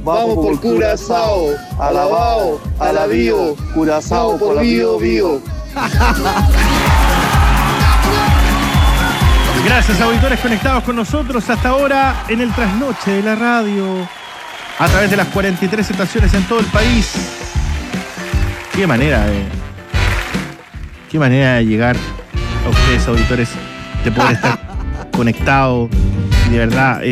Vamos por Curazao, alabao, alabío, Curazao por Bío, Bío. Gracias, auditores conectados con nosotros hasta ahora en el trasnoche de la radio, a través de las 43 estaciones en todo el país. Qué manera de llegar a ustedes, auditores, de poder estar conectado. De verdad,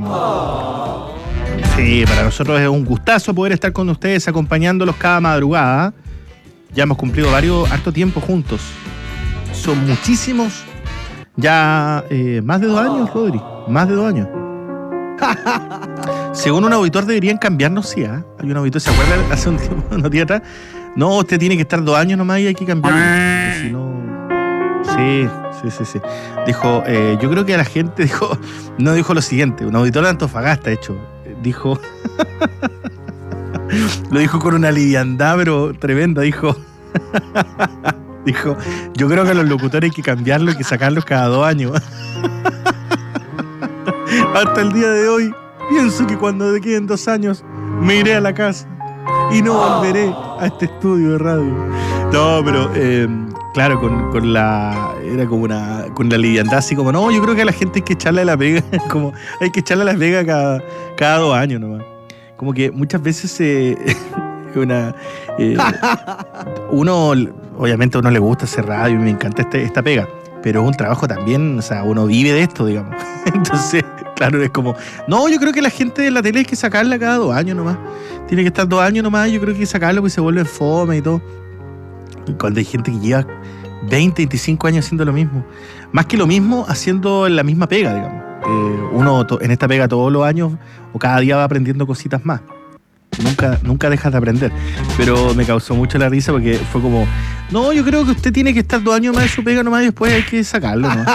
sí, para nosotros es un gustazo poder estar con ustedes, acompañándolos cada madrugada. Ya hemos cumplido harto tiempo juntos. Son muchísimos. Ya más de 2 años, Rodri. Más de 2 años. Según un auditor deberían cambiarnos, sí, ¿eh? Hay un auditor, ¿se acuerda? Hace un tiempo, unos días atrás. No, usted tiene que estar 2 años nomás y hay que cambiarlo. Si no... Sí. Dijo, yo creo que a la gente no dijo lo siguiente. Un auditor de Antofagasta, de hecho, dijo... Lo dijo con una liviandad, pero tremenda. Dijo, yo creo que a los locutores hay que cambiarlo, hay que sacarlos cada 2 años. Hasta el día de hoy, pienso que cuando me queden 2 años, me iré a la casa y no volveré a este estudio de radio. No, pero claro, con la liviandad, así como, no, yo creo que a la gente hay que echarle la pega, como hay que echarle la pega cada 2 años nomás. Como que muchas veces uno, obviamente a uno le gusta hacer radio y me encanta esta pega, pero es un trabajo también, o sea, uno vive de esto, digamos. Entonces, claro, es como, no, yo creo que la gente de la tele hay que sacarla cada 2 años nomás. Tiene que estar 2 años nomás, yo creo que hay que sacarlo porque se vuelve fome y todo. Y cuando hay gente que lleva 20, 25 años haciendo lo mismo, más que lo mismo, haciendo la misma pega, digamos. Uno en esta pega todos los años o cada día va aprendiendo cositas más. Nunca dejas de aprender. Pero me causó mucho la risa porque fue como, no, yo creo que usted tiene que estar 2 años más de su pega nomás y después hay que sacarlo, ¿no?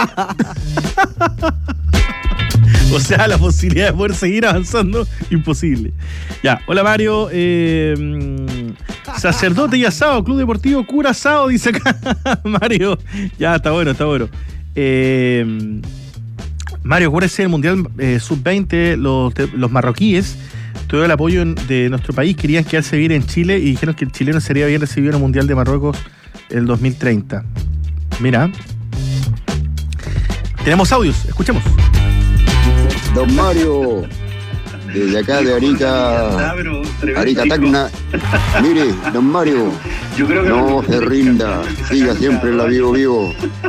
O sea, la posibilidad de poder seguir avanzando, imposible. Ya, hola Mario. Sacerdote y asado, Club Deportivo Curazao, dice acá Mario. Ya, está bueno. Mario, acuérdese del Mundial Sub-20, los marroquíes tuvieron el apoyo de nuestro país, querían quedarse a vivir en Chile y dijeron que el chileno sería bien recibido en el Mundial de Marruecos el 2030. Mira. Tenemos audios, escuchemos. Don Mario, desde acá de Arica Tacna. Mire, don Mario, no se rinda, siga siempre en la vivo.